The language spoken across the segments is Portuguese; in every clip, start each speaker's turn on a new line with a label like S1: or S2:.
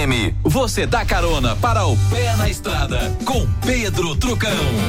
S1: Você dá carona para o Pé na Estrada com Pedro Trucão.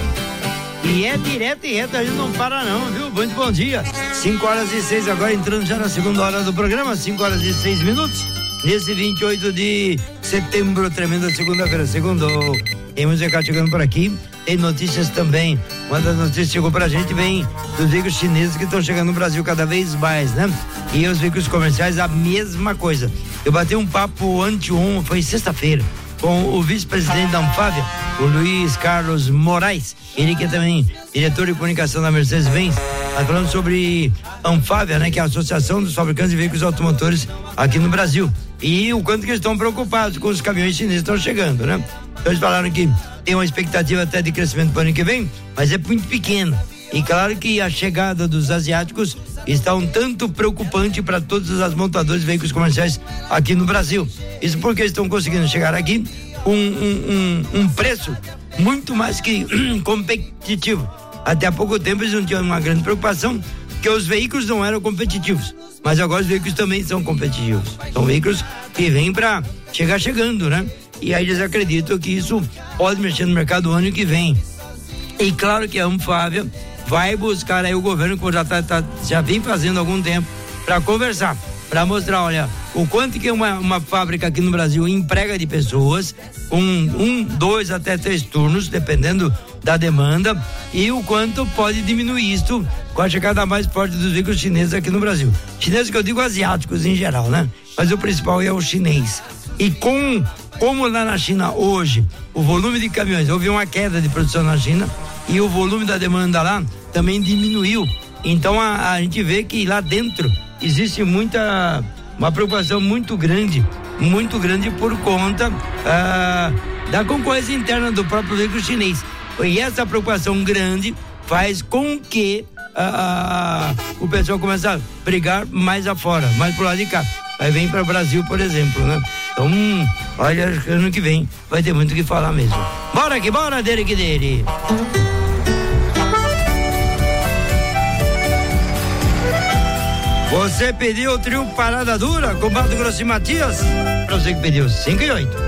S2: E é direto e reto, a gente não para não, viu? Muito bom dia. 5h06 agora, entrando já na segunda hora do programa, 5h06. Nesse 28 de setembro, tremenda segunda-feira, segundou. Tem muito recado chegando por aqui. Tem notícias também. Uma das notícias que chegou pra gente vem dos veículos chineses que estão chegando no Brasil cada vez mais, né? E os veículos comerciais, a mesma coisa. Eu bati um papo anteontem, foi sexta-feira, com o vice-presidente da Anfávia, o Luiz Carlos Moraes, ele que é também diretor de comunicação da Mercedes-Benz, tá falando sobre Anfávia, né, que é a Associação dos Fabricantes de Veículos Automotores aqui no Brasil, e o quanto que eles estão preocupados com os caminhões chineses que estão chegando, né? Então eles falaram que tem uma expectativa até de crescimento para o ano que vem, mas é muito pequeno. E claro que a chegada dos asiáticos está um tanto preocupante para todas as montadoras de veículos comerciais aqui no Brasil. Isso porque eles estão conseguindo chegar aqui com um preço muito mais que competitivo. Até há pouco tempo eles não tinham uma grande preocupação, porque os veículos não eram competitivos. Mas agora os veículos também são competitivos. São veículos que vêm para chegar chegando, né? E aí eles acreditam que isso pode mexer no mercado no ano que vem. E claro que a Anfávia vai buscar aí o governo, que já vem fazendo há algum tempo, para conversar, para mostrar, olha, o quanto que uma fábrica aqui no Brasil emprega de pessoas, com 2 até 3 turnos, dependendo da demanda, e o quanto pode diminuir isto com a chegada mais forte dos veículos chineses aqui no Brasil. Chineses que eu digo asiáticos em geral, né? Mas o principal é o chinês. E como lá na China hoje, o volume de caminhões, houve uma queda de produção na China, e o volume da demanda lá também diminuiu. Então a gente vê que lá dentro existe uma preocupação muito grande por conta da concorrência interna do próprio veículo chinês. E essa preocupação grande faz com que o pessoal comece a brigar mais afora, mais pro lado de cá. Aí vem para o Brasil, por exemplo, né? Então, olha, ano que vem vai ter muito o que falar mesmo. Bora que bora, dele. Você pediu o trio Parada Dura com Mato Grosso e Matias? Pra você que pediu 5 e 8.